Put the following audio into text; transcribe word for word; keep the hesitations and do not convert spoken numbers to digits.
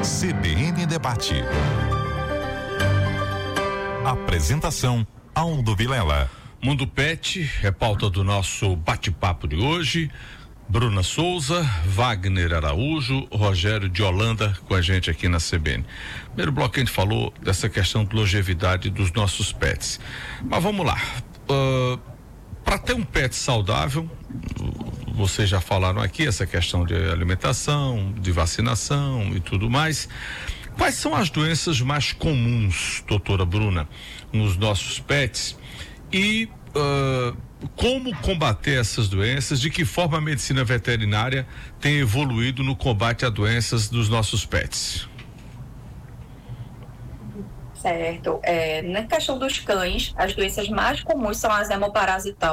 C B N Debate. Apresentação: Aldo Vilela. Mundo Pet é pauta do nosso bate-papo de hoje. Bruna Souza, Wagner Araújo, Rogério de Holanda com a gente aqui na C B N. Primeiro bloco a gente falou dessa questão de longevidade dos nossos pets. Mas vamos lá. Uh, para ter um pet saudável, vocês já falaram aqui essa questão de alimentação, de vacinação e tudo mais. Quais são as doenças mais comuns, doutora Bruna, nos nossos pets? E uh, como combater essas doenças? De que forma a medicina veterinária tem evoluído no combate a doenças dos nossos pets? Certo. É, na questão dos cães, as doenças mais comuns são as hemoparasital,